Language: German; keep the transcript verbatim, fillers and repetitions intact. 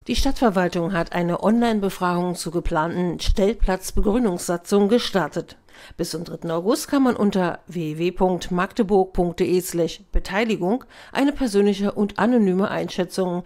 Die Stadtverwaltung hat eine Online-Befragung zur geplanten Stellplatzbegrünungssatzung gestartet. Bis zum dritten August kann man unter w w w punkt magdeburg punkt de slash Beteiligung eine persönliche und anonyme Einschätzung